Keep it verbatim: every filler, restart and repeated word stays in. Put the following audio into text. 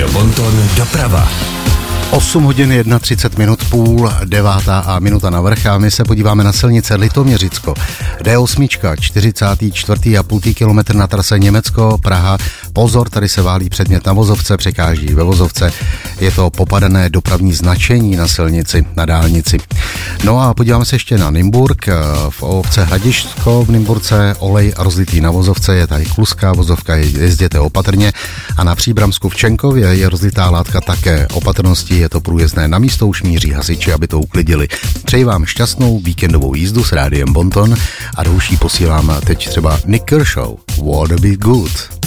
Rádio Bonton doprava. osm hodin třicet jedna minut, půl devátá a minuta navrch a my se podíváme na silnice Litoměřicko. D osm, čtyřicátý čtvrtý a půl kilometr na trase Německo, Praha. Pozor, tady se válí předmět na vozovce, překáží ve vozovce. Je to popadané dopravní značení na silnici, na dálnici. No a podíváme se ještě na Nymburk. V obce Hradišťsko v Nymburce olej rozlitý na vozovce, je tady kluská vozovka, jezděte opatrně. A na Příbramsku v Čenkově je rozlitá látka také opatrnosti, je to průjezdné, na místo už míří hasiči, aby to uklidili. Přeji vám šťastnou víkendovou jízdu s Rádiem Bonton a do uší posílám teď třeba Nick Kershaw, Would Be Good.